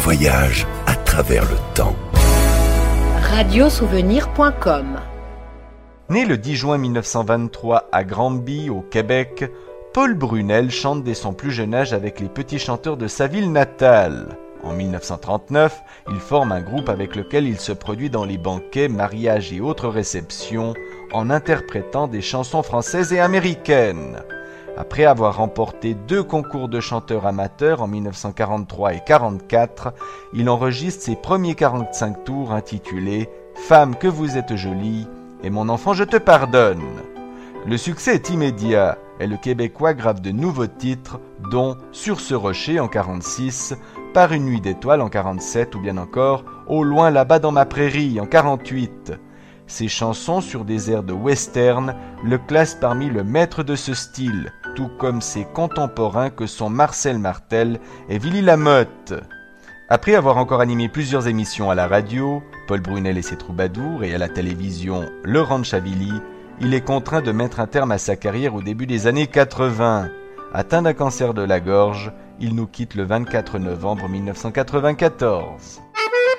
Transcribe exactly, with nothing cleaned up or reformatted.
voyage à travers le temps. radiosouvenir point com. Né le dix juin mille neuf cent vingt-trois à Granby, au Québec, Paul Brunel chante dès son plus jeune âge avec les petits chanteurs de sa ville natale. En mille neuf cent trente-neuf, il forme un groupe avec lequel il se produit dans les banquets, mariages et autres réceptions en interprétant des chansons françaises et américaines. Après avoir remporté deux concours de chanteurs amateurs en mille neuf cent quarante-trois et quarante-quatre, il enregistre ses premiers quarante-cinq tours intitulés « Femme que vous êtes jolie » et « Mon enfant je te pardonne ». Le succès est immédiat et le Québécois grave de nouveaux titres dont « Sur ce rocher » en quarante-six, « Par une nuit d'étoiles » en quarante-sept ou bien encore « Au loin là-bas dans ma prairie » en quarante-huit. Ces chansons sur des airs de western le classent parmi le maître de ce style, tout comme ses contemporains que sont Marcel Martel et Willy Lamotte. Après avoir encore animé plusieurs émissions à la radio, Paul Brunel et ses troubadours, et à la télévision, Le Ranchavilly, il est contraint de mettre un terme à sa carrière au début des années quatre-vingts. Atteint d'un cancer de la gorge, il nous quitte le vingt-quatre novembre mille neuf cent quatre-vingt-quatorze.